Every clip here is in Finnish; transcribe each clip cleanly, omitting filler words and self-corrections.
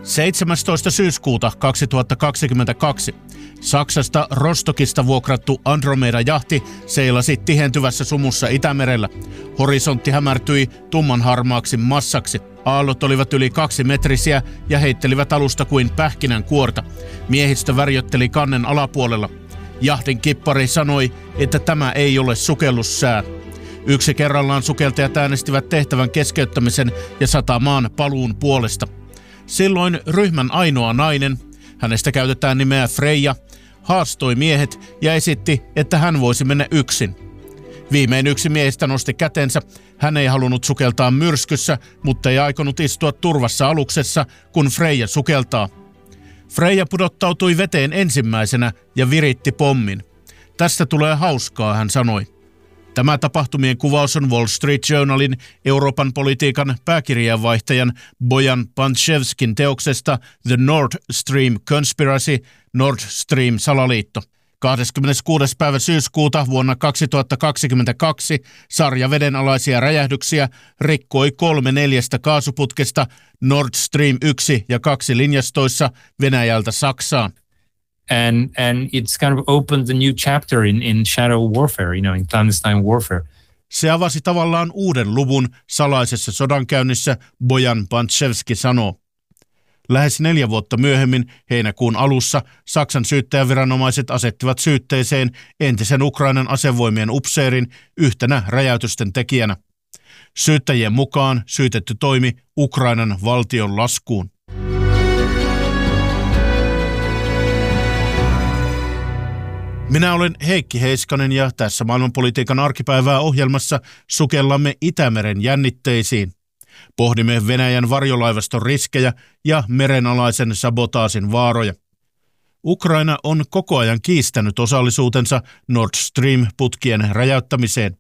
17. syyskuuta 2022 Saksasta Rostokista vuokrattu Andromeda-jahti seilasi tihentyvässä sumussa Itämerellä. Horisontti hämärtyi tummanharmaaksi massaksi. Aallot olivat yli 2-metrisiä ja heittelivät alusta kuin pähkinänkuorta. Miehistö värjötteli kannen alapuolella. Jahtin kippari sanoi, että tämä ei ole sukellussää. Yksi kerrallaan sukeltajat äänestivät tehtävän keskeyttämisen ja satamaan paluun puolesta. Silloin ryhmän ainoa nainen, hänestä käytetään nimeä Freja, haastoi miehet ja esitti, että hän voisi mennä yksin. Viimein yksi miehistä nosti kätensä. Hän ei halunnut sukeltaa myrskyssä, mutta ei aikonut istua turvassa aluksessa, kun Freja sukeltaa. Freja pudottautui veteen ensimmäisenä ja viritti pommin. Tästä tulee hauskaa, hän sanoi. Tämä tapahtumien kuvaus on Wall Street Journalin Euroopan politiikan pääkirjeenvaihtajan Bojan Pančevskin teoksesta The Nord Stream Conspiracy, Nord Stream salaliitto. 26. päivä syyskuuta vuonna 2022 sarja vedenalaisia räjähdyksiä rikkoi 3/4 kaasuputkesta Nord Stream 1 ja 2 linjastoissa Venäjältä Saksaan. And it's kind of opened a new chapter in shadow warfare, in clandestine warfare. Se avasi tavallaan uuden luvun salaisessa sodankäynnissä, Bojan Pančevski sanoo. Lähes 4 vuotta myöhemmin, heinäkuun alussa, Saksan syyttäjäviranomaiset asettivat syytteeseen entisen Ukrainan asevoimien upseerin yhtenä räjäytysten tekijänä. Syyttäjien mukaan syytetty toimi Ukrainan valtion laskuun. Minä olen Heikki Heiskanen ja tässä maailmanpolitiikan arkipäivää ohjelmassa sukellamme Itämeren jännitteisiin. Pohdimme Venäjän varjolaivaston riskejä ja merenalaisen sabotaasin vaaroja. Ukraina on koko ajan kiistänyt osallisuutensa Nord Stream-putkien räjäyttämiseen.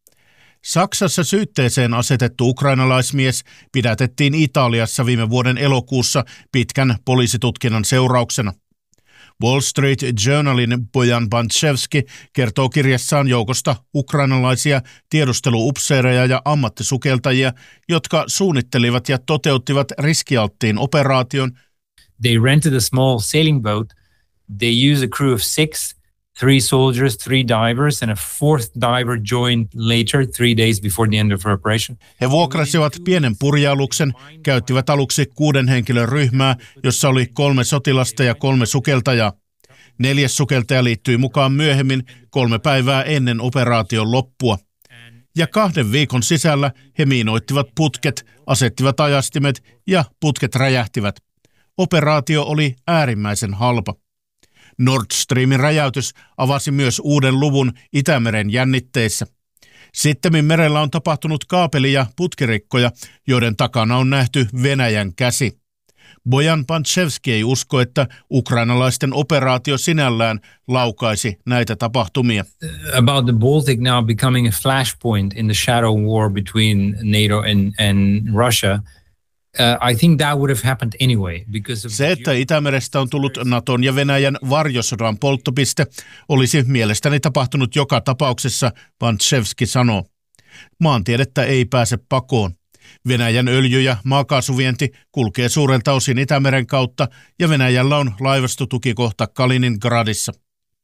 Saksassa syytteeseen asetettu ukrainalaismies pidätettiin Italiassa viime vuoden elokuussa pitkän poliisitutkinnan seurauksena. Wall Street Journalin Bojan Pančevski kertoo kirjassaan joukosta ukrainalaisia tiedusteluupseereja ja ammattisukeltajia, jotka suunnittelivat ja toteuttivat riskialttiin operaation. They rented a small sailing boat. They used a crew of 6, 3 soldiers, 3 divers and a 4th diver joined later 3 days before the end of her operation. He vuokrasivat pienen purjealuksen, käyttivät aluksi 6 henkilön ryhmää, jossa oli 3 sotilasta ja 3 sukeltajaa. 4. sukeltaja liittyi mukaan myöhemmin 3 päivää ennen operaation loppua. Ja 2 viikon sisällä he miinoittivat putket, asettivat ajastimet ja putket räjähtivät. Operaatio oli äärimmäisen halpa. Nord Streamin räjäytys avasi myös uuden luvun Itämeren jännitteissä. Sittemmin merellä on tapahtunut kaapeli- ja putkirikkoja, joiden takana on nähty Venäjän käsi. Bojan Pančevski ei usko, että ukrainalaisten operaatio sinällään laukaisi näitä tapahtumia. About the Baltic now becoming a flashpoint in the shadow war between NATO and Russia. I think that would have happened anyway. Se, että Itämerestä on tullut Naton ja Venäjän varjosodan polttopiste, olisi mielestäni tapahtunut joka tapauksessa, Pančevski sanoo. Maantiedettä ei pääse pakoon. Venäjän öljy- ja maakaasuvienti kulkee suurelta osin Itämeren kautta ja Venäjällä on laivastotukikohta Kaliningradissa.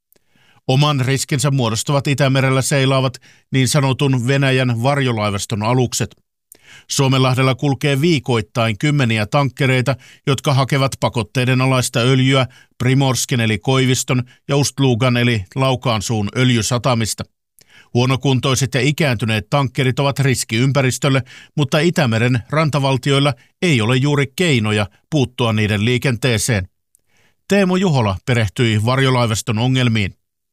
Oman riskinsä muodostavat Itämerellä seilaavat niin sanotun Venäjän varjolaivaston alukset. Suomenlahdella kulkee viikoittain kymmeniä tankkereita, jotka hakevat pakotteiden alaista öljyä Primorskin eli Koiviston ja Ust-Lugan eli Laukaansuun öljysatamista. Huonokuntoiset ja ikääntyneet tankkerit ovat riski ympäristölle, mutta Itämeren rantavaltioilla ei ole juuri keinoja puuttua niiden liikenteeseen. Teemu Juhola perehtyi varjolaivaston ongelmiin.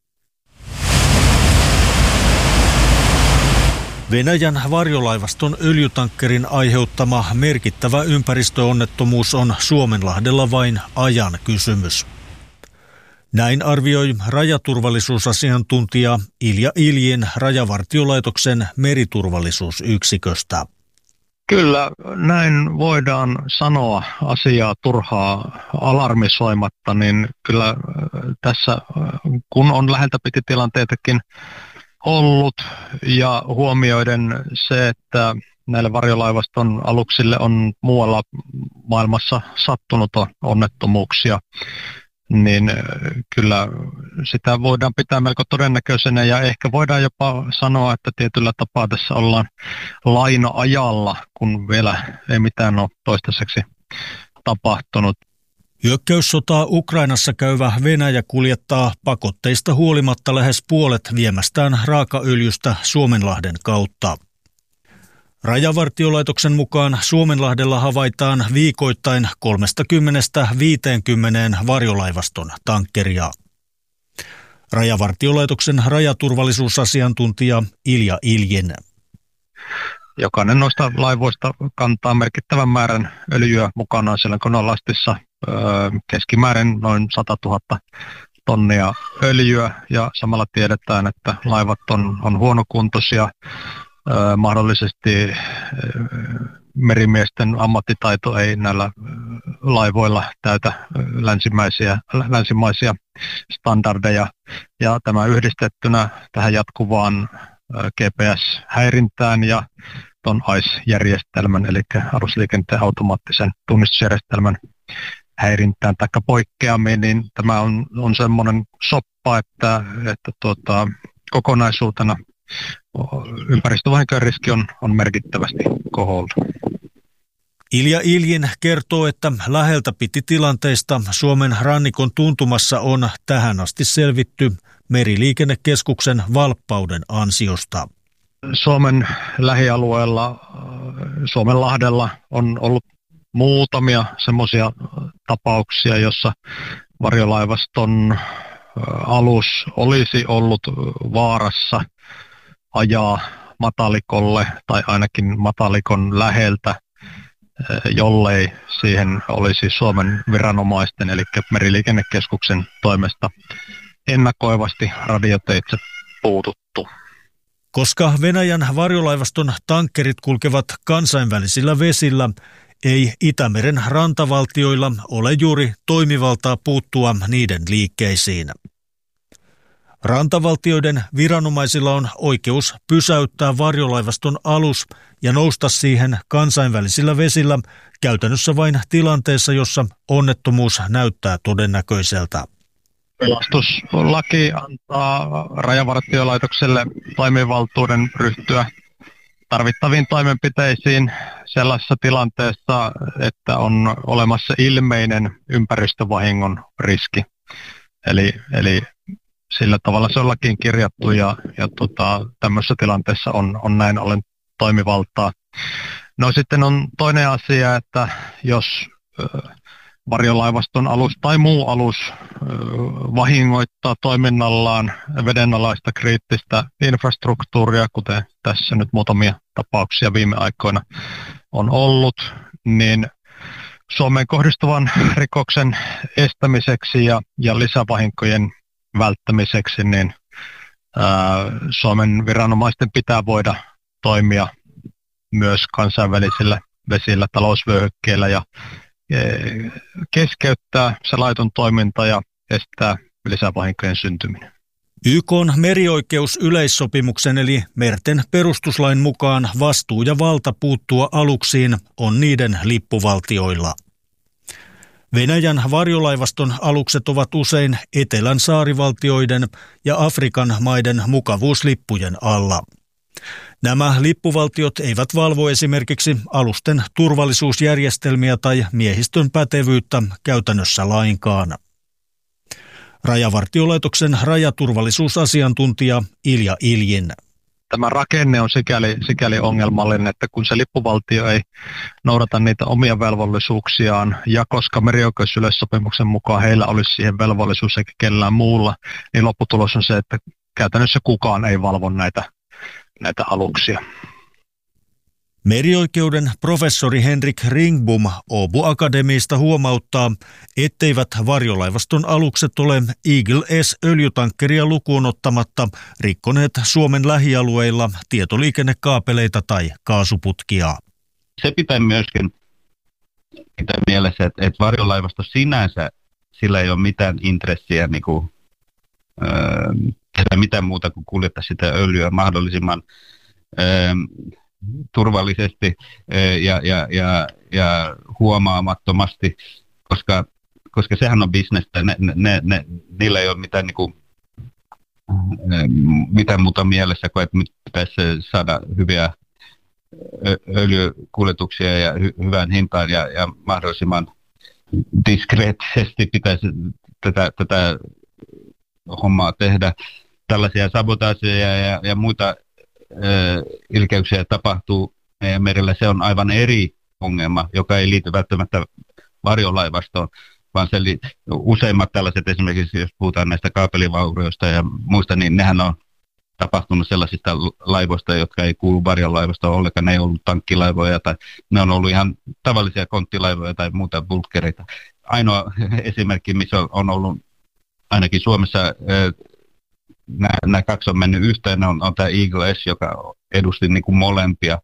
Venäjän varjolaivaston öljytankkerin aiheuttama merkittävä ympäristöonnettomuus on Suomenlahdella vain ajan kysymys. Näin arvioi rajaturvallisuusasiantuntija Ilja Iljin Rajavartiolaitoksen meriturvallisuusyksiköstä. Kyllä, näin voidaan sanoa asiaa turhaa alarmisoimatta, niin kyllä tässä kun on läheltä piti tilanteitakin ollut ja huomioiden se, että näille varjolaivaston aluksille on muualla maailmassa sattunut onnettomuuksia, niin kyllä sitä voidaan pitää melko todennäköisenä ja ehkä voidaan jopa sanoa, että tietyllä tapaa tässä ollaan laina-ajalla, kun vielä ei mitään ole toistaiseksi tapahtunut. Hyökkäyssotaa Ukrainassa käyvä Venäjä kuljettaa pakotteista huolimatta lähes puolet viemästään raakaöljystä Suomenlahden kautta. Rajavartiolaitoksen mukaan Suomenlahdella havaitaan viikoittain 30-50 varjolaivaston tankkeria. Rajavartiolaitoksen rajaturvallisuusasiantuntija Ilja Iljin. Jokainen noista laivoista kantaa merkittävän määrän öljyä mukanaan siellä konolastissa, keskimäärin noin 100 000 tonnia öljyä, ja samalla tiedetään, että laivat on huonokuntoisia. Mahdollisesti merimiesten ammattitaito ei näillä laivoilla täytä länsimaisia standardeja, ja tämä yhdistettynä tähän jatkuvaan GPS-häirintään ja tuon AIS-järjestelmän, eli alusliikenteen automaattisen tunnistusjärjestelmän häirintään tai poikkeamiin, niin tämä on semmoinen soppa, että kokonaisuutena ympäristövahinkojen riski on merkittävästi koholla. Ilja Iljin kertoo, että läheltä piti tilanteista Suomen rannikon tuntumassa on tähän asti selvitty Meriliikennekeskuksen valppauden ansiosta. Suomen lähialueella, Suomenlahdella on ollut muutamia semmoisia tapauksia, jossa varjolaivaston alus olisi ollut vaarassa ajaa matalikolle tai ainakin matalikon läheltä, jollei siihen olisi Suomen viranomaisten eli Meriliikennekeskuksen toimesta ennakoivasti radioteitse puututtu. Koska Venäjän varjolaivaston tankkerit kulkevat kansainvälisillä vesillä, ei Itämeren rantavaltioilla ole juuri toimivaltaa puuttua niiden liikkeisiin. Rantavaltioiden viranomaisilla on oikeus pysäyttää varjolaivaston alus ja nousta siihen kansainvälisillä vesillä käytännössä vain tilanteessa, jossa onnettomuus näyttää todennäköiseltä. Pelastuslaki antaa Rajavartiolaitokselle toimivaltuuden ryhtyä tarvittaviin toimenpiteisiin sellaisessa tilanteessa, että on olemassa ilmeinen ympäristövahingon riski. Eli sillä tavalla se on lakiin kirjattu ja tämmöisessä tilanteessa on näin ollen toimivaltaa. No sitten on toinen asia, että jos varjolaivaston alus tai muu alus vahingoittaa toiminnallaan vedenalaista kriittistä infrastruktuuria, kuten tässä nyt muutamia tapauksia viime aikoina on ollut, niin Suomeen kohdistuvan rikoksen estämiseksi ja lisävahinkojen välttämiseksi, niin Suomen viranomaisten pitää voida toimia myös kansainvälisillä vesillä, talousvyöhykkeillä ja keskeyttää se laiton toiminta ja estää lisävahinkojen syntyminen. YK:n merioikeusyleissopimuksen eli merten perustuslain mukaan vastuu ja valta puuttua aluksiin on niiden lippuvaltioilla. Venäjän varjolaivaston alukset ovat usein etelän saarivaltioiden ja Afrikan maiden mukavuuslippujen alla. Nämä lippuvaltiot eivät valvo esimerkiksi alusten turvallisuusjärjestelmiä tai miehistön pätevyyttä käytännössä lainkaan. Rajavartiolaitoksen rajaturvallisuusasiantuntija Ilja Iljin. Tämä rakenne on sikäli ongelmallinen, että kun se lippuvaltio ei noudata niitä omia velvollisuuksiaan ja koska merioikeusyleissopimuksen mukaan heillä olisi siihen velvollisuus eikä kellään muulla, niin lopputulos on se, että käytännössä kukaan ei valvo näitä aluksia. Merioikeuden professori Henrik Ringbom Åbo Akademiista huomauttaa, etteivät varjolaivaston alukset ole Eagle S-öljytankkeria lukuun ottamatta rikkoneet Suomen lähialueilla tietoliikennekaapeleita tai kaasuputkia. Se pitää myöskin pitää mielessä, että varjolaivasto sinänsä, sillä ei ole mitään intressiä tehdä mitään muuta kuin kuljettaa sitä öljyä mahdollisimman turvallisesti ja huomaamattomasti, koska sehän on bisnestä. Niillä ei ole mitään, niin kuin, mitään muuta mielessä kuin, että pitäisi saada hyviä öljykuljetuksia ja hyvään hintaan ja mahdollisimman diskreettisesti pitäisi tätä hommaa tehdä. Tällaisia sabotaaseja ja muita ilkeyksiä tapahtuu meidän merellä. Se on aivan eri ongelma, joka ei liity välttämättä varjolaivastoon, vaan useimmat tällaiset, esimerkiksi jos puhutaan näistä kaapelivaurioista ja muista, niin nehän on tapahtunut sellaisista laivoista, jotka ei kuulu varjolaivastoon ollenkaan. Ne ei ollut tankkilaivoja tai ne on ollut ihan tavallisia konttilaivoja tai muuta bulkkereita. Ainoa esimerkki, missä on ollut ainakin Suomessa, nämä kaksi on mennyt yhteen, on tämä Eagle S, joka edusti niin kuin molempia.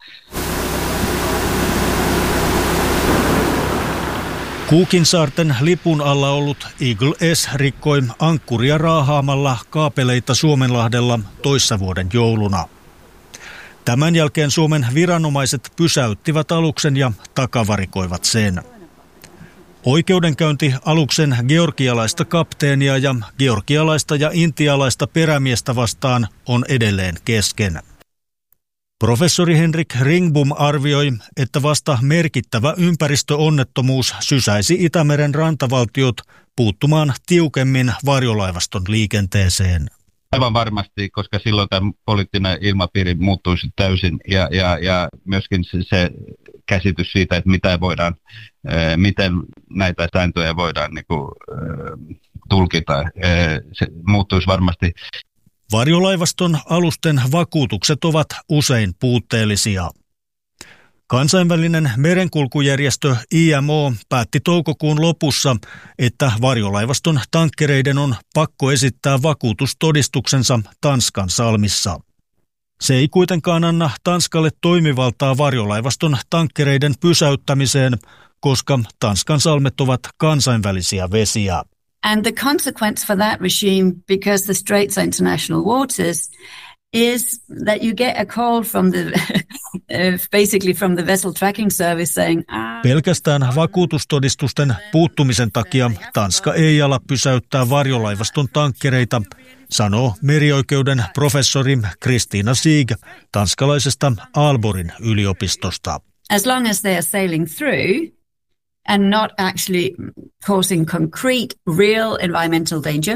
Cookinsaarten lipun alla ollut Eagle S rikkoi ankkuria raahaamalla kaapeleita Suomenlahdella toissavuoden jouluna. Tämän jälkeen Suomen viranomaiset pysäyttivät aluksen ja takavarikoivat sen. Oikeudenkäynti aluksen georgialaista kapteenia ja georgialaista ja intialaista perämiestä vastaan on edelleen kesken. Professori Henrik Ringbom arvioi, että vasta merkittävä ympäristöonnettomuus sysäisi Itämeren rantavaltiot puuttumaan tiukemmin varjolaivaston liikenteeseen. Aivan varmasti, koska silloin tämä poliittinen ilmapiiri muuttuisi täysin ja myöskin se käsitys siitä, että miten näitä sääntöjä voidaan niin kuin, tulkita, se muuttuisi varmasti. Varjolaivaston alusten vakuutukset ovat usein puutteellisia. Kansainvälinen merenkulkujärjestö IMO päätti toukokuun lopussa, että varjolaivaston tankkereiden on pakko esittää vakuutustodistuksensa Tanskan salmissa. Se ei kuitenkaan anna Tanskalle toimivaltaa varjolaivaston tankkereiden pysäyttämiseen, koska Tanskan salmet ovat kansainvälisiä vesiä. And the consequence for that regime, because the Straits are international waters, is that you get a call from the basically from the vessel tracking service saying pelkästään vakuutustodistusten puuttumisen takia Tanska ei ala pysäyttää varjolaivaston tankkereita, sanoo merioikeuden professori Christina Sieg tanskalaisesta Aalborgin yliopistosta. As long as they are sailing through and not actually causing concrete, real environmental danger,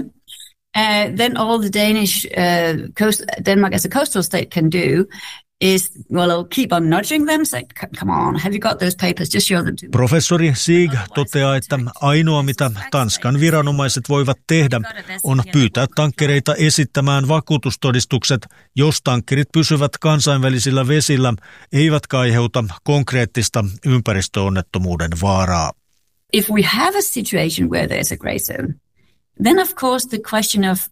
then all the Danish Denmark as a coastal state can do is, well, it'll keep on nudging them, say, come on, have you got those papers, just show them to me. Professori Sieg toteaa, että ainoa mitä Tanskan viranomaiset voivat tehdä on pyytää tankkereita esittämään vakuutustodistukset, jos tankkerit pysyvät kansainvälisillä vesillä, eivätkä aiheuta konkreettista ympäristöonnettomuuden vaaraa. If we have a situation where there's a grey zone, then of course the question of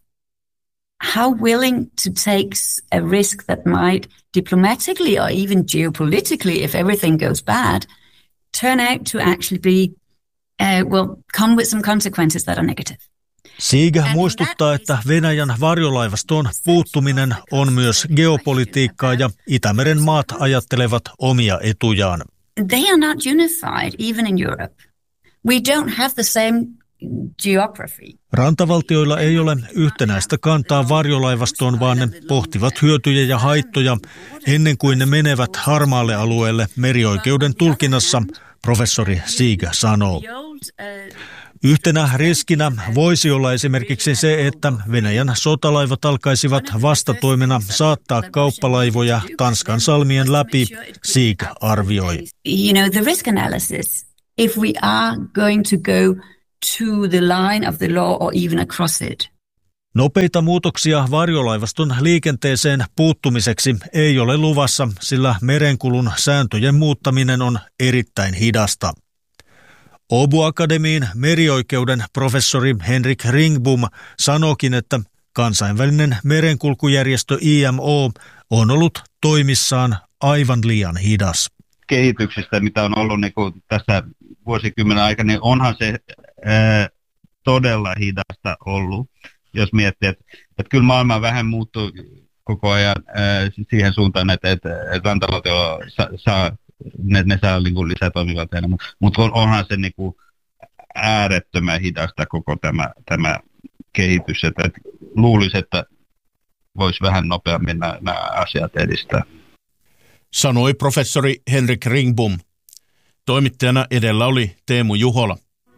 how willing to take a risk that might diplomatically or even geopolitically, if everything goes bad, turn out to actually be, come with some consequences that are negative. Sieg muistuttaa, että Venäjän varjolaivastoon puuttuminen on myös geopolitiikkaa ja Itämeren maat ajattelevat omia etujaan. They are not unified even in Europe. We don't have the same geography. Rantavaltioilla ei ole yhtenäistä kantaa varjolaivastoon, vaan ne pohtivat hyötyjä ja haittoja ennen kuin ne menevät harmaalle alueelle merioikeuden tulkinnassa, professori Sieg sanoo. Yhtenä riskinä voisi olla esimerkiksi se, että Venäjän sotalaivat alkaisivat vastatoimena saattaa kauppalaivoja Tanskan salmien läpi, Sieg arvioi. You know, the risk analysis, if we are going to go to the line of the law or even across it. Nopeita muutoksia varjolaivaston liikenteeseen puuttumiseksi ei ole luvassa, sillä merenkulun sääntöjen muuttaminen on erittäin hidasta. Åbo Akademiin merioikeuden professori Henrik Ringbom sanookin, että kansainvälinen merenkulkujärjestö IMO on ollut toimissaan aivan liian hidas. Kehityksestä, mitä on ollut niin kuin tässä vuosikymmenen aikana, niin onhan se todella hidasta ollut, jos miettii, että kyllä maailma vähän muuttuu koko ajan siihen suuntaan, että rantavaltio saa ne saa niin kuin lisätoimilla tehdä. Mutta onhan se niin kuin äärettömän hidasta koko tämä kehitys. Että luulisi, että voisi vähän nopeammin nämä asiat edistää. Sanoi professori Henrik Ringbom. Toimittajana edellä oli Teemu Juhola.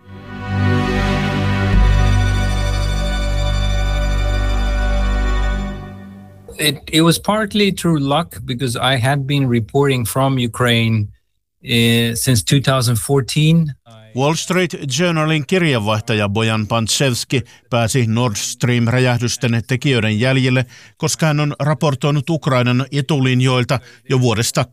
It was partly through luck because I had been reporting from Ukraine since 2014. Wall Street Journalin kirjanvaihtaja Bojan Pantsevski pääsi Nord Stream-räjähdysten tekijöiden jäljille, koska hän on raportoinut Ukrainan etulinjoilta jo vuodesta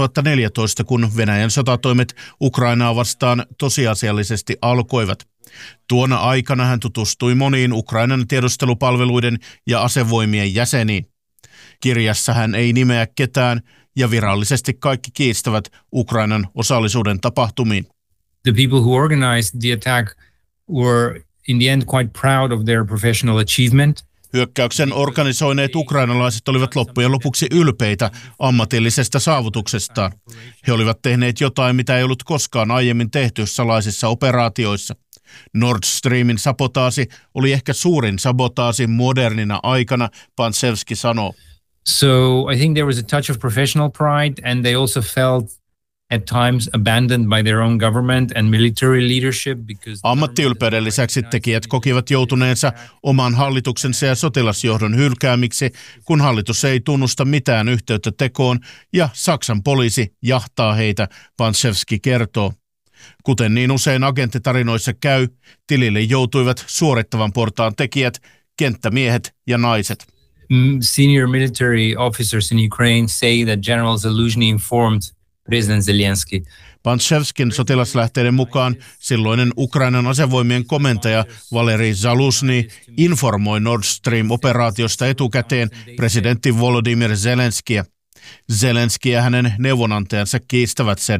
2014, kun Venäjän sotatoimet Ukrainaa vastaan tosiasiallisesti alkoivat. Tuona aikana hän tutustui moniin Ukrainan tiedustelupalveluiden ja asevoimien jäseniin. Kirjassa hän ei nimeä ketään ja virallisesti kaikki kiistävät Ukrainan osallisuuden tapahtumiin. The people who organized the attack were in the end quite proud of their professional achievement. Hyökkäyksen organisoineet ukrainalaiset olivat loppujen lopuksi ylpeitä ammatillisesta saavutuksestaan. He olivat tehneet jotain, mitä ei ollut koskaan aiemmin tehty salaisissa operaatioissa. Nord Streamin sabotaasi oli ehkä suurin sabotaasi modernina aikana, Pantsevski sanoo. So I think there was a touch of professional pride, and they also felt at times abandoned by their own government and military leadership because ammattiylpeyden lisäksi tekijät kokivat joutuneensa oman hallituksensa ja sotilasjohdon hylkäämiksi, kun hallitus ei tunnusta mitään yhteyttä tekoon ja Saksan poliisi jahtaa heitä, Pantsevski kertoo. Kuten niin usein agenttitarinoissa käy, tilille joutuivat suorittavan portaan tekijät, kenttämiehet ja naiset. Senior military officers in Ukraine say that General Zaluzhny informed President Zelensky. Pantsevskin sotilaslähteiden mukaan silloinen Ukrainan asevoimien komentaja Valeri Zaluzhny informoi Nord Stream-operaatiosta etukäteen presidentti Volodymyr Zelenskiä. Zelenski ja hänen neuvonantajansa kiistävät sen.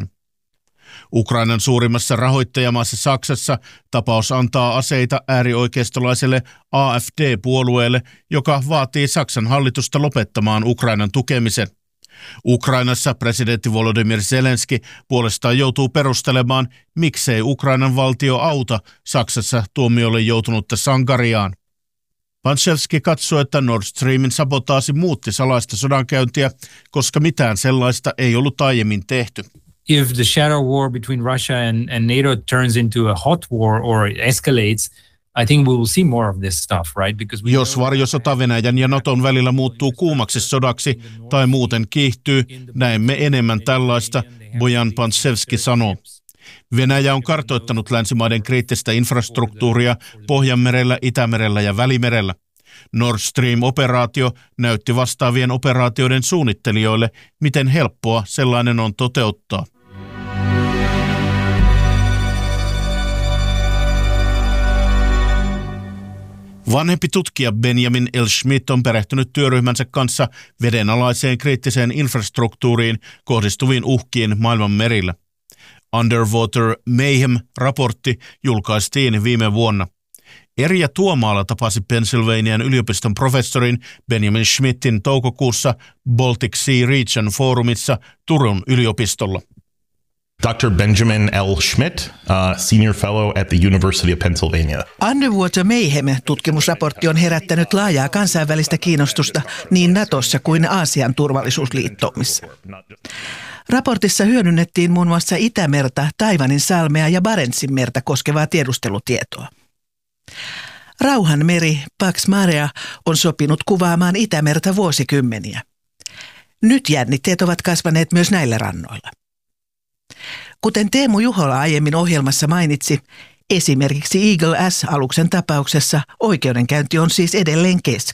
Ukrainan suurimmassa rahoittajamaassa Saksassa tapaus antaa aseita äärioikeistolaiselle AfD-puolueelle, joka vaatii Saksan hallitusta lopettamaan Ukrainan tukemisen. Ukrainassa presidentti Volodymyr Zelenski puolestaan joutuu perustelemaan, miksei Ukrainan valtio auta Saksassa tuomiolle joutunutta sankariaan. Pantsevski katsoi, että Nord Streamin sabotaasi muutti salaista sodankäyntiä, koska mitään sellaista ei ollut aiemmin tehty. If the shadow war between Russia and NATO turns into a hot war or escalates, I think we will see more of this stuff, right? Jos varjosota Venäjän ja Naton välillä muuttuu kuumaksi sodaksi tai muuten kiihtyy, näemme enemmän tällaista, Bojan Pantsevski sanoo. Venäjä on kartoittanut länsimaiden kriittistä infrastruktuuria Pohjanmerellä, Itämerellä ja Välimerellä. Nord Stream-operaatio näytti vastaavien operaatioiden suunnittelijoille, miten helppoa sellainen on toteuttaa. Vanhempi tutkija Benjamin L. Schmidt on perehtynyt työryhmänsä kanssa vedenalaiseen kriittiseen infrastruktuuriin kohdistuviin uhkiin maailman merillä. Underwater Mayhem-raportti julkaistiin viime vuonna. Erja Tuomaala tapasi Pennsylvanian yliopiston professorin Benjamin Schmidtin toukokuussa Baltic Sea Region Forumissa Turun yliopistolla. Dr. Benjamin L. Schmidt, Senior Fellow at the University of Pennsylvania. Underwater Mayhem-tutkimusraportti on herättänyt laajaa kansainvälistä kiinnostusta niin Natossa kuin Aasian turvallisuusliittoumissa. Raportissa hyödynnettiin muun muassa Itämerta, Taiwanin salmea ja Barentsin merta koskevaa tiedustelutietoa. Rauhanmeri Pax Marea on sopinut kuvaamaan Itämerta vuosikymmeniä. Nyt jännitteet ovat kasvaneet myös näillä rannoilla. Kuten Teemu Juhola aiemmin ohjelmassa mainitsi, esimerkiksi Eagle S-aluksen tapauksessa oikeudenkäynti on siis edelleen kesken.